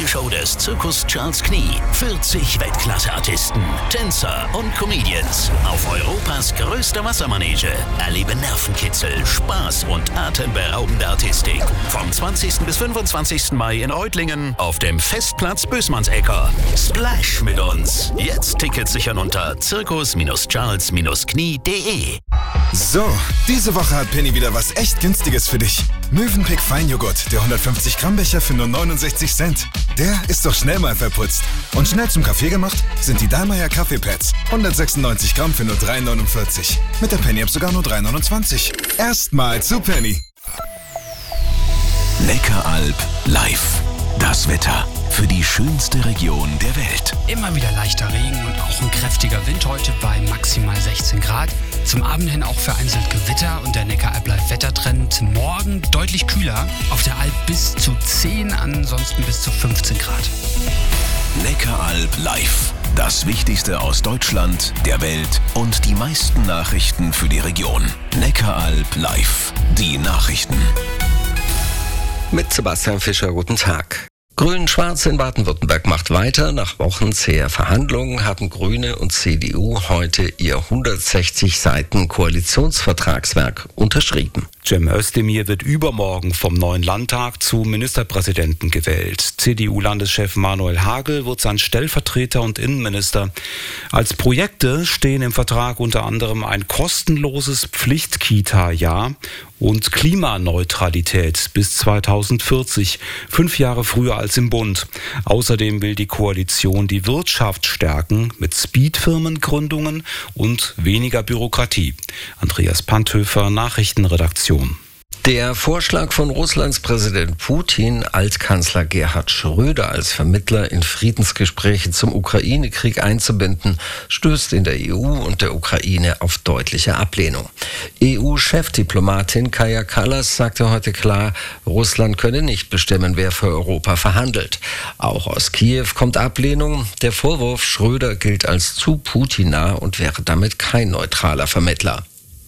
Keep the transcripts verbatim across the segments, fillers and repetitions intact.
Bühnenshow des Zirkus Charles Knie. vierzig Weltklasse-Artisten, Tänzer und Comedians auf Europas größter Wassermanege. Erlebe Nervenkitzel, Spaß und atemberaubende Artistik. Vom zwanzigsten bis fünfundzwanzigsten Mai in Reutlingen auf dem Festplatz Bösmannsecker. Splash mit uns. Jetzt Tickets sichern unter zirkus charles knie punkt de. So, diese Woche hat Penny wieder was echt Günstiges für dich. Mövenpick Feinjoghurt, der hundertfünfzig Gramm Becher für nur neunundsechzig Cent. Der ist doch schnell mal verputzt. Und schnell zum Kaffee gemacht sind die Dallmayr Kaffeepads. hundertsechsundneunzig Gramm für nur drei neunundvierzig. Mit der Penny-App sogar nur drei neunundzwanzig. Erstmal zu Penny. Neckaralb live. Das Wetter für die schönste Region der Welt. Immer wieder leichter Regen und auch ein kräftiger Wind heute bei maximal sechzehn Grad. Zum Abend hin auch vereinzelt Gewitter und der Neckaralb live Wettertrend. Morgen deutlich kühler, auf der Alb bis zu zehn, ansonsten bis zu fünfzehn Grad. Neckaralb live. Das Wichtigste aus Deutschland, der Welt und die meisten Nachrichten für die Region. Neckaralb live. Die Nachrichten. Mit Sebastian Fischer, guten Tag. Grün-Schwarz in Baden-Württemberg macht weiter. Nach Wochen zäher Verhandlungen haben Grüne und C D U heute ihr hundertsechzig Seiten Koalitionsvertragswerk unterschrieben. Cem Özdemir wird übermorgen vom neuen Landtag zum Ministerpräsidenten gewählt. C D U-Landeschef Manuel Hagel wird sein Stellvertreter und Innenminister. Als Projekte stehen im Vertrag unter anderem ein kostenloses Pflicht-Kita-Jahr und Klimaneutralität bis zweitausendvierzig, fünf Jahre früher als im Bund. Außerdem will die Koalition die Wirtschaft stärken mit Speed-Firmengründungen und weniger Bürokratie. Andreas Panthöfer, Nachrichtenredaktion. Der Vorschlag von Russlands Präsident Putin, Altkanzler Gerhard Schröder als Vermittler in Friedensgespräche zum Ukraine-Krieg einzubinden, stößt in der E U und der Ukraine auf deutliche Ablehnung. E U-Chefdiplomatin Kaja Kallas sagte heute klar, Russland könne nicht bestimmen, wer für Europa verhandelt. Auch aus Kiew kommt Ablehnung. Der Vorwurf, Schröder gilt als zu Putin-nah und wäre damit kein neutraler Vermittler.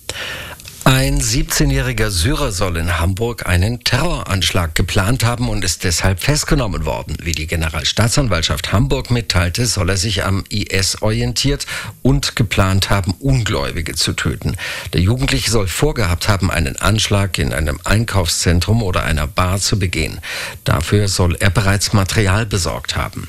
Ein siebzehnjähriger Syrer soll in Hamburg einen Terroranschlag geplant haben und ist deshalb festgenommen worden. Wie die Generalstaatsanwaltschaft Hamburg mitteilte, soll er sich am I S orientiert und geplant haben, Ungläubige zu töten. Der Jugendliche soll vorgehabt haben, einen Anschlag in einem Einkaufszentrum oder einer Bar zu begehen. Dafür soll er bereits Material besorgt haben.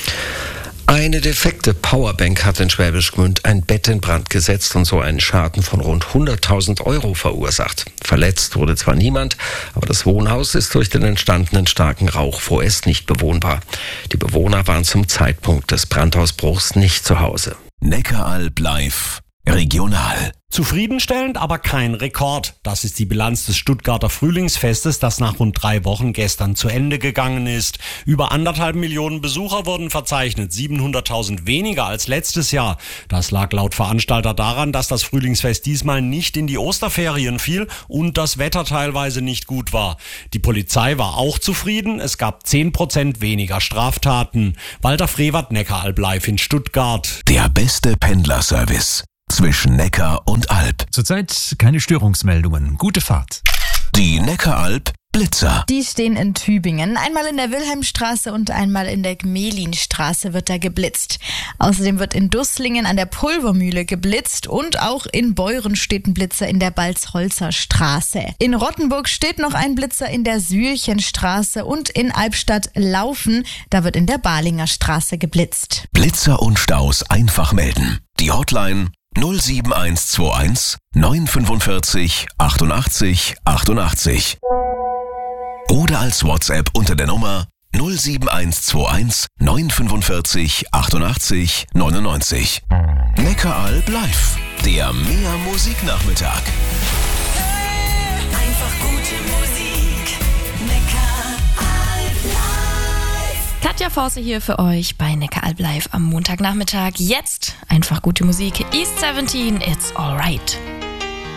Eine defekte Powerbank hat in Schwäbisch Gmünd ein Bett in Brand gesetzt und so einen Schaden von rund hunderttausend Euro verursacht. Verletzt wurde zwar niemand, aber das Wohnhaus ist durch den entstandenen starken Rauch vorerst nicht bewohnbar. Die Bewohner waren zum Zeitpunkt des Brandausbruchs nicht zu Hause. Neckaralb live. Regional. Zufriedenstellend, aber kein Rekord. Das ist die Bilanz des Stuttgarter Frühlingsfestes, das nach rund drei Wochen gestern zu Ende gegangen ist. Über anderthalb Millionen Besucher wurden verzeichnet, siebenhunderttausend weniger als letztes Jahr. Das lag laut Veranstalter daran, dass das Frühlingsfest diesmal nicht in die Osterferien fiel und das Wetter teilweise nicht gut war. Die Polizei war auch zufrieden, es gab zehn Prozent weniger Straftaten. Walter Frevert, Neckaralb live in Stuttgart. Der beste Pendlerservice zwischen Neckar und Alb. Zurzeit keine Störungsmeldungen. Gute Fahrt. Die Neckaralb Blitzer. Die stehen in Tübingen. Einmal in der Wilhelmstraße und einmal in der Gmelinstraße wird da geblitzt. Außerdem wird in Dusslingen an der Pulvermühle geblitzt und auch in Beuren steht ein Blitzer in der Balzholzer Straße. In Rottenburg steht noch ein Blitzer in der Sühlchenstraße und in Albstadt-Laufen, da wird in der Balinger Straße geblitzt. Blitzer und Staus einfach melden. Die Hotline null sieben eins zwei eins neun fünfundvierzig achtundachtzig achtundachtzig oder als WhatsApp unter der Nummer null sieben eins zwei eins neun fünfundvierzig achtundachtzig neunundneunzig. Neckaralb live, der Mehr Musiknachmittag. Einfach gute Musik. Neckaralb live. Katja Forse hier für euch bei Neckaralb live am Montagnachmittag. Jetzt einfach gute Musik. East siebzehn, it's alright.